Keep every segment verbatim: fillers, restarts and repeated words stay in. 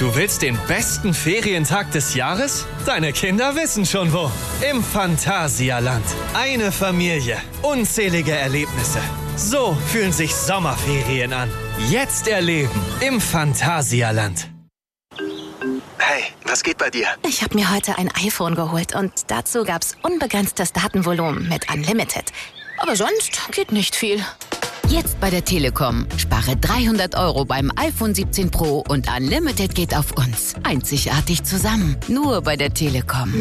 Du willst den besten Ferientag des Jahres? Deine Kinder wissen schon wo. Im Phantasialand. Eine Familie. Unzählige Erlebnisse. So fühlen sich Sommerferien an. Jetzt erleben im Phantasialand. Hey, was geht bei dir? Ich habe mir heute ein iPhone geholt und dazu gab's unbegrenztes Datenvolumen mit Unlimited. Aber sonst geht nicht viel. Jetzt bei der Telekom. Spare dreihundert Euro beim iPhone siebzehn Pro und Unlimited geht auf uns. Einzigartig zusammen. Nur bei der Telekom.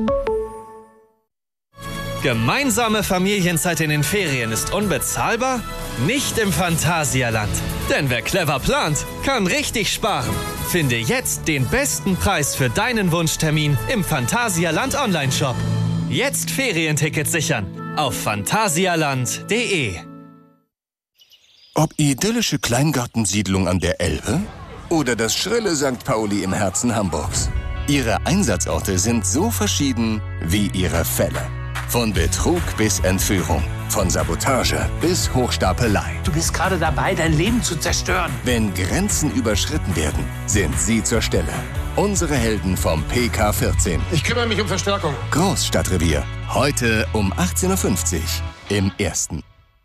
Gemeinsame Familienzeit in den Ferien ist unbezahlbar? Nicht im Phantasialand. Denn wer clever plant, kann richtig sparen. Finde jetzt den besten Preis für deinen Wunschtermin im Phantasialand Online-Shop. Jetzt Ferientickets sichern auf phantasialand punkt de. Ob idyllische Kleingartensiedlung an der Elbe oder das schrille Sankt Pauli im Herzen Hamburgs. Ihre Einsatzorte sind so verschieden wie ihre Fälle. Von Betrug bis Entführung, von Sabotage bis Hochstapelei. Du bist gerade dabei, dein Leben zu zerstören. Wenn Grenzen überschritten werden, sind sie zur Stelle. Unsere Helden vom P K vierzehn. Ich kümmere mich um Verstärkung. Großstadtrevier. Heute um achtzehn Uhr fünfzig im Ersten.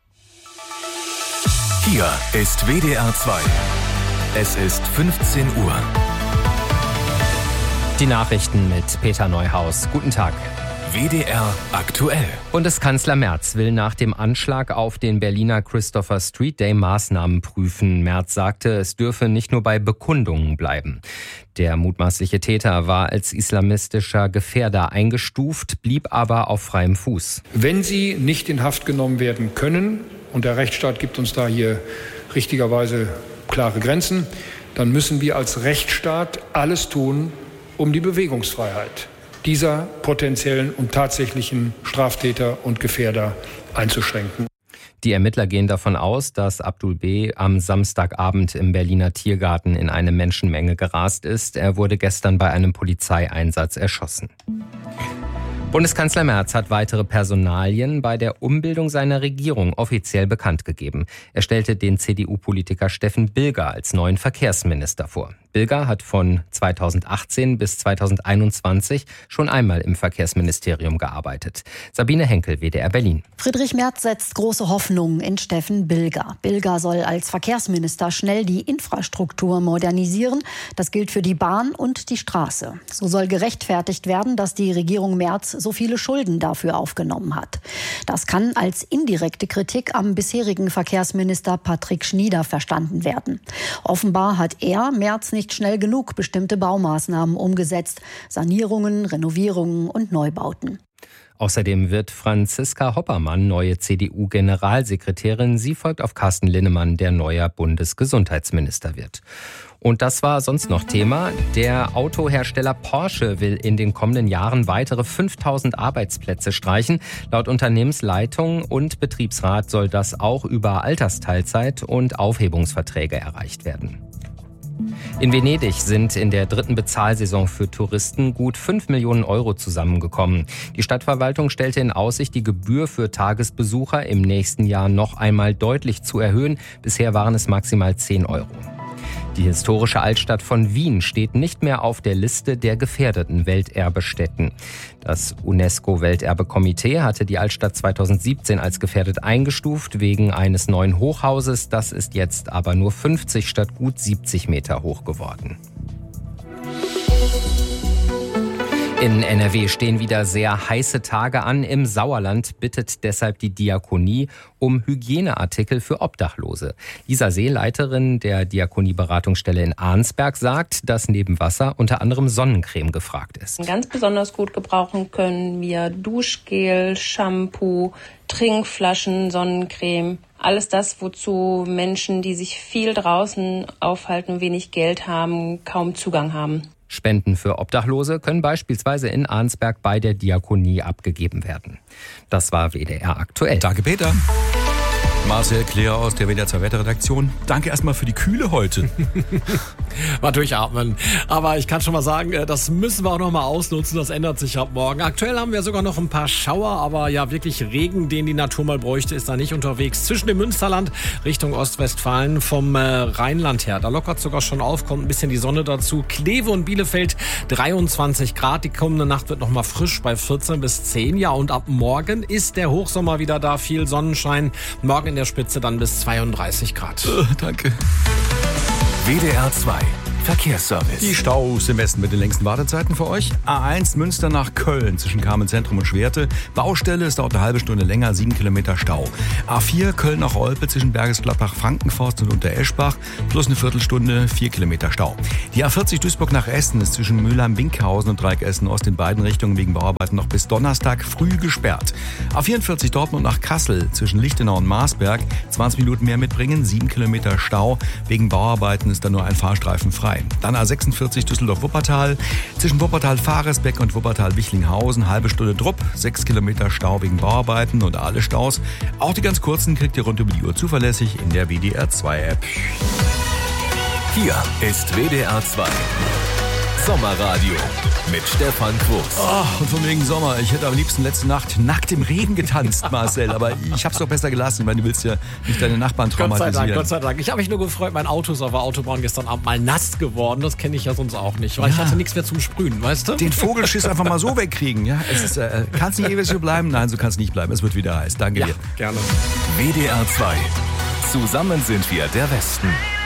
Hier ist W D R zwei. Es ist fünfzehn Uhr. Die Nachrichten mit Peter Neuhaus. Guten Tag. W D R aktuell. Bundeskanzler Merz will nach dem Anschlag auf den Berliner Christopher Street Day Maßnahmen prüfen. Merz sagte, es dürfe nicht nur bei Bekundungen bleiben. Der mutmaßliche Täter war als islamistischer Gefährder eingestuft, blieb aber auf freiem Fuß. Wenn sie nicht in Haft genommen werden können, und der Rechtsstaat gibt uns da hier richtigerweise klare Grenzen, dann müssen wir als Rechtsstaat alles tun, um die Bewegungsfreiheit dieser potenziellen und tatsächlichen Straftäter und Gefährder einzuschränken. Die Ermittler gehen davon aus, dass Abdul B. am Samstagabend im Berliner Tiergarten in eine Menschenmenge gerast ist. Er wurde gestern bei einem Polizeieinsatz erschossen. Bundeskanzler Merz hat weitere Personalien bei der Umbildung seiner Regierung offiziell bekannt gegeben. Er stellte den C D U-Politiker Steffen Bilger als neuen Verkehrsminister vor. Bilger hat von zweitausendachtzehn bis zweitausendeinundzwanzig schon einmal im Verkehrsministerium gearbeitet. Sabine Henkel, W D R Berlin. Friedrich Merz setzt große Hoffnungen in Steffen Bilger. Bilger soll als Verkehrsminister schnell die Infrastruktur modernisieren. Das gilt für die Bahn und die Straße. So soll gerechtfertigt werden, dass die Regierung Merz so viele Schulden dafür aufgenommen hat. Das kann als indirekte Kritik am bisherigen Verkehrsminister Patrick Schnieder verstanden werden. Offenbar hat er, Merz, nicht schnell genug bestimmte Baumaßnahmen umgesetzt. Sanierungen, Renovierungen und Neubauten. Außerdem wird Franziska Hoppermann neue C D U-Generalsekretärin. Sie folgt auf Carsten Linnemann, der neuer Bundesgesundheitsminister wird. Und das war sonst noch Thema. Der Autohersteller Porsche will in den kommenden Jahren weitere fünftausend Arbeitsplätze streichen. Laut Unternehmensleitung und Betriebsrat soll das auch über Altersteilzeit und Aufhebungsverträge erreicht werden. In Venedig sind in der dritten Bezahlsaison für Touristen gut fünf Millionen Euro zusammengekommen. Die Stadtverwaltung stellte in Aussicht, die Gebühr für Tagesbesucher im nächsten Jahr noch einmal deutlich zu erhöhen. Bisher waren es maximal zehn Euro. Die historische Altstadt von Wien steht nicht mehr auf der Liste der gefährdeten Welterbestätten. Das UNESCO-Welterbekomitee hatte die Altstadt zweitausendsiebzehn als gefährdet eingestuft wegen eines neuen Hochhauses. Das ist jetzt aber nur fünfzig statt gut siebzig Meter hoch geworden. In N R W stehen wieder sehr heiße Tage an. Im Sauerland bittet deshalb die Diakonie um Hygieneartikel für Obdachlose. Lisa See, Leiterin der Diakonieberatungsstelle in Arnsberg, sagt, dass neben Wasser unter anderem Sonnencreme gefragt ist. Ganz besonders gut gebrauchen können wir Duschgel, Shampoo, Trinkflaschen, Sonnencreme. Alles das, wozu Menschen, die sich viel draußen aufhalten, wenig Geld haben, kaum Zugang haben. Spenden für Obdachlose können beispielsweise in Arnsberg bei der Diakonie abgegeben werden. Das war W D R aktuell. Danke, Peter. Marcel Kleer aus der W D R zwei Wetterredaktion. Danke erstmal für die Kühle heute. Mal durchatmen. Aber ich kann schon mal sagen, das müssen wir auch noch mal ausnutzen. Das ändert sich ab morgen. Aktuell haben wir sogar noch ein paar Schauer, aber ja, wirklich Regen, den die Natur mal bräuchte, ist da nicht unterwegs. Zwischen dem Münsterland Richtung Ostwestfalen vom äh, Rheinland her. Da lockert sogar schon auf, kommt ein bisschen die Sonne dazu. Kleve und Bielefeld dreiundzwanzig Grad. Die kommende Nacht wird noch mal frisch bei vierzehn bis zehn. Ja, und ab morgen ist der Hochsommer wieder da. Viel Sonnenschein. Morgen in der Spitze dann bis zweiunddreißig Grad. Äh, danke. W D R zwei Verkehrsservice. Die Staus im Westen mit den längsten Wartezeiten für euch. A eins Münster nach Köln zwischen Kamenz-Zentrum und Schwerte. Baustelle, es dauert eine halbe Stunde länger, sieben Kilometer Stau. A vier Köln nach Olpe zwischen Bergisgladbach, Frankenforst und Untereschbach plus eine Viertelstunde, vier Kilometer Stau. Die A vierzig Duisburg nach Essen ist zwischen Mülheim-Winkhausen und Dreieck Essen-Ost in beiden Richtungen wegen Bauarbeiten noch bis Donnerstag früh gesperrt. A vierundvierzig Dortmund nach Kassel zwischen Lichtenau und Marsberg, zwanzig Minuten mehr mitbringen, sieben Kilometer Stau. Wegen Bauarbeiten ist da nur ein Fahrstreifen frei. Dann A sechsundvierzig Düsseldorf-Wuppertal. Zwischen Wuppertal-Faresbeck und Wuppertal-Wichlinghausen halbe Stunde Drupp, sechs Kilometer Stau wegen Bauarbeiten und alle Staus. Auch die ganz kurzen kriegt ihr rund um die Uhr zuverlässig in der W D R zwei App. Hier ist W D R zwei Sommerradio mit Stefan Quos. Oh, und von wegen Sommer. Ich hätte am liebsten letzte Nacht nackt im Regen getanzt, Marcel. Aber ich hab's doch besser gelassen, weil du willst ja nicht deine Nachbarn traumatisieren. Gott sei Dank, Gott sei Dank. Ich habe mich nur gefreut, mein Auto ist auf der Autobahn gestern Abend mal nass geworden. Das kenne ich ja sonst auch nicht, weil ja. ich hatte nichts mehr zum Sprühen, weißt du? Den Vogelschiss einfach mal so wegkriegen. Ja, es ist, äh, kannst nicht ewig so bleiben? Nein, so kannst nicht bleiben. Es wird wieder heiß. Danke ja, dir. Gerne. W D R zwei. Zusammen sind wir der Westen.